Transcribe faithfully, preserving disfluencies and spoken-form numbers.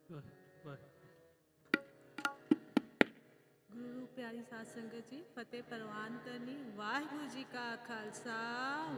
ਵਾਹਿਗੁਰੂ ਵਾਹਿਗੁਰੂ। ਗੁਰੂ ਪਿਆਰੀ ਸਾਧ ਸੰਗਤ ਜੀ, ਫਤਿਹ ਪ੍ਰਵਾਨ ਕਰਨੀ। ਵਾਹਿਗੁਰੂ ਜੀ ਕਾ ਖਾਲਸਾ